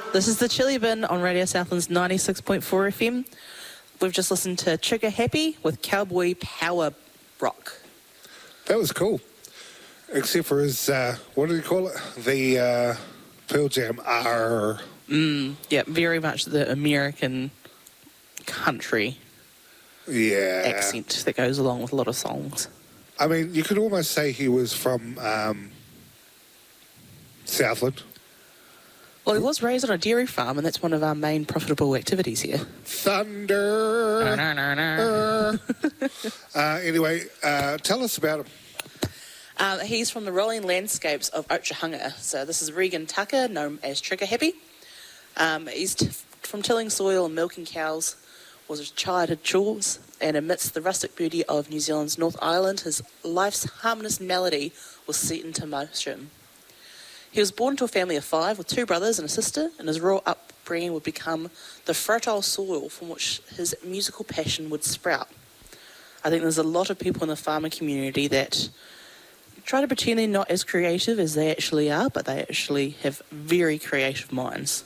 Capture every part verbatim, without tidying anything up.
This is the Chili Bin on Radio Southland's ninety-six point four F M. We've just listened to Trigger Happy with Cowboy Power Rock. That was cool. Except for his, uh, what did he call it? The uh, Pearl Jam R. Mm, yeah, very much the American country yeah. accent that goes along with a lot of songs. I mean, you could almost say he was from um, Southland. Well, he was raised on a dairy farm, and that's one of our main profitable activities here. Thunder! No, no, no, no. uh, anyway, uh, tell us about him. Uh, he's from the rolling landscapes of Otahunga. So this is Regan Tucker, known as Trigger Happy. Um, he's t- from tilling soil and milking cows, was his childhood chores, and amidst the rustic beauty of New Zealand's North Island, his life's harmonious melody was set into motion. He was born to a family of five with two brothers and a sister, and his raw upbringing would become the fertile soil from which his musical passion would sprout. I think there's a lot of people in the farming community that try to pretend they're not as creative as they actually are, but they actually have very creative minds.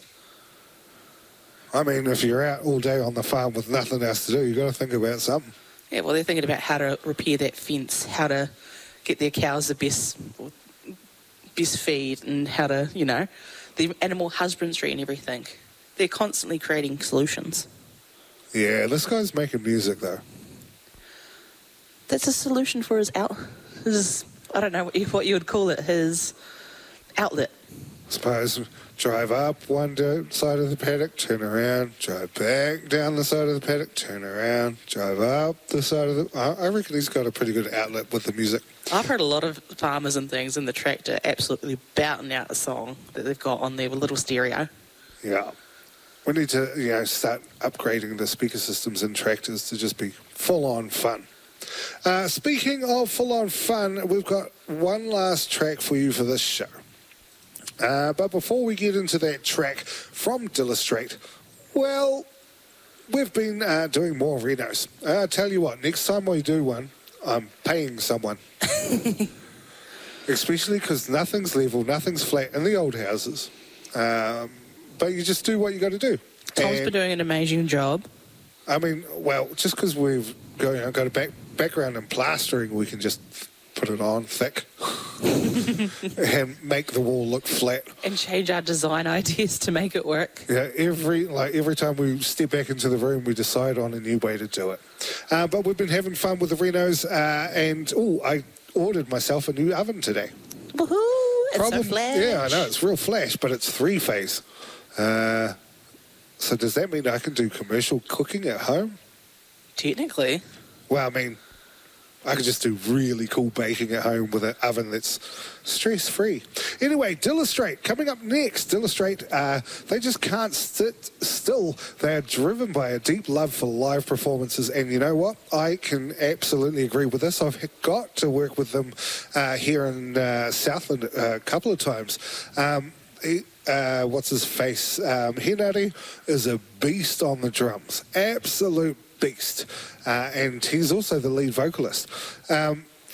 I mean, if you're out all day on the farm with nothing else to do, you've got to think about something. Yeah, well, they're thinking about how to repair that fence, how to get their cows the best best feed, and how to, you know, the animal husbandry and everything. They're constantly creating solutions. Yeah, this guy's making music, though. That's a solution for his out... His, I don't know what you, what you would call it, his outlet. I suppose drive up one side of the paddock, turn around, drive back down the side of the paddock, turn around, drive up the side of the... I reckon he's got a pretty good outlet with the music. I've heard a lot of farmers and things in the tractor absolutely bouting out a song that they've got on their little stereo. Yeah. We need to, you know, start upgrading the speaker systems in tractors to just be full-on fun. Uh, speaking of full-on fun, we've got one last track for you for this show. Uh, but before we get into that track from Dillustrate, well, we've been uh, doing more Renos. Uh, I tell you what, next time we do one, I'm paying someone. Especially because nothing's level, nothing's flat in the old houses. Um, but you just do what you got to do. Tom's and, been doing an amazing job. I mean, well, just because we've got, you know, got a back, background in plastering, we can just put it on thick and make the wall look flat. And change our design ideas to make it work. Yeah, every like every time we step back into the room, we decide on a new way to do it. Uh, but we've been having fun with the Renos, uh, and oh, I ordered myself a new oven today. Woohoo! It's Problem, so flash. Yeah, I know, it's real flash, but it's three-phase. Uh, so does that mean I can do commercial cooking at home? Technically. Well, I mean, I could just do really cool baking at home with an oven that's stress-free. Anyway, Dillustrate, coming up next. Dillustrate, uh, they just can't sit still. They are driven by a deep love for live performances, and you know what? I can absolutely agree with this. I've got to work with them uh, here in uh, Southland a couple of times. Um, he, uh, what's his face? Um, Henare is a beast on the drums. Absolute beast. Uh, and he's also the lead vocalist. Um,